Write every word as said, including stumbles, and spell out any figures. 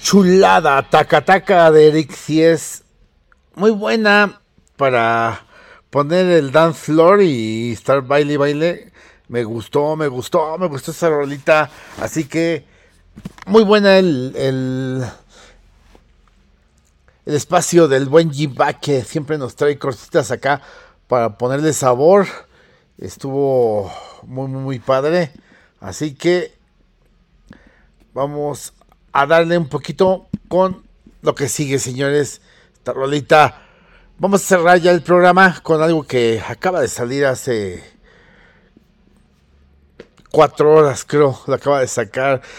chulada, taca taca de Eric sí es muy buena para poner el dance floor y estar baile y baile. Me gustó, me gustó, me gustó esa rolita. Así que muy buena el, el, el espacio del buen G-Back que siempre nos trae cositas acá para ponerle sabor. Estuvo muy, muy, muy padre. Así que vamos a darle un poquito con lo que sigue, señores. Esta rolita. Vamos a cerrar ya el programa con algo que acaba de salir hace cuatro horas, creo. Lo acaba de sacar